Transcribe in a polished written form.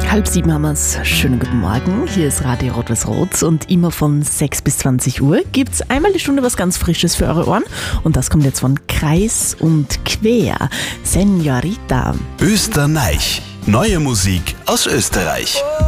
6:30 haben wir's. Schönen guten Morgen. Hier ist Radio Rot-Weiß-Rot und immer von 6 bis 20 Uhr gibt's einmal die Stunde was ganz Frisches für eure Ohren. Und das kommt jetzt von Kreis und Quer. Senorita. Österreich. Neue Musik aus Österreich.